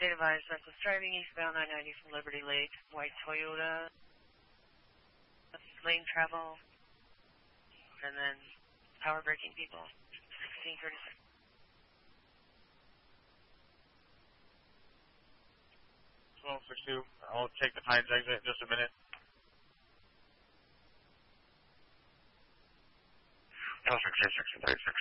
State advised, reckless driving, eastbound 990 from Liberty Lake, white Toyota, lane travel, and then power braking people, 1636. I'll take the Pines exit in just a minute. 636 and 36.